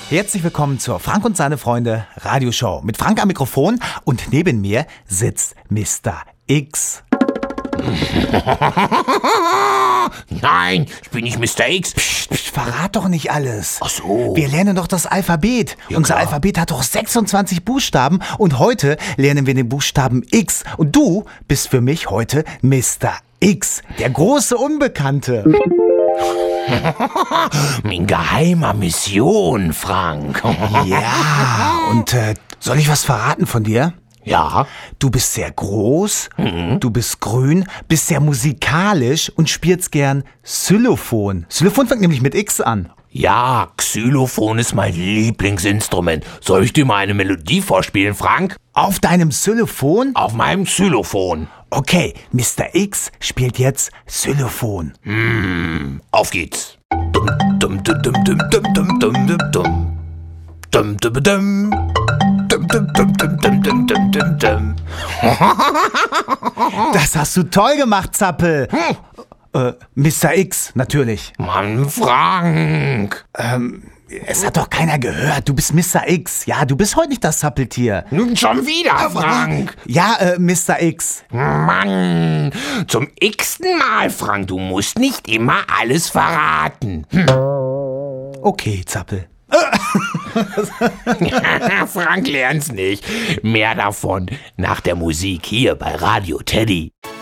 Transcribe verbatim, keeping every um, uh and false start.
Herzlich willkommen zur Frank und seine Freunde Radioshow. Mit Frank am Mikrofon und neben mir sitzt Mister X. Nein, ich bin nicht Mister X. Psst, psst, verrat doch nicht alles. Ach so. Wir lernen doch das Alphabet. Ja, Unser klar. Alphabet hat doch sechsundzwanzig Buchstaben und heute lernen wir den Buchstaben X. Und du bist für mich heute Mister X, der große Unbekannte. Min geheimer Mission, Frank. Ja, und äh, soll ich was verraten von dir? Ja? Du bist sehr groß, Mhm. du bist grün, bist sehr musikalisch und spielst gern Xylophon. Xylophon fängt nämlich mit X an. Ja, Xylophon ist mein Lieblingsinstrument. Soll ich dir mal eine Melodie vorspielen, Frank? Auf deinem Xylophon? Auf meinem Xylophon. Okay, Mister X spielt jetzt Xylophon. Hm, auf geht's. Dum, dum, dum, dum, dum, dum, dum, dum, dum, dum. Dum, dum, dum. Dum, dum, dum, dum, dum, dum, dum, dum, dum. Das hast du toll gemacht, Zappel. Äh, Mister X, natürlich. Mann, Frank. Ähm, es hat doch keiner gehört. Du bist Mister X. Ja, du bist heute nicht das Zappeltier. Nun schon wieder, Frank. Ja, äh, Mister X. Mann, zum x-ten Mal, Frank, du musst nicht immer alles verraten. Hm. Okay, Zappel. Frank lernt's nicht. Mehr davon nach der Musik hier bei Radio Teddy.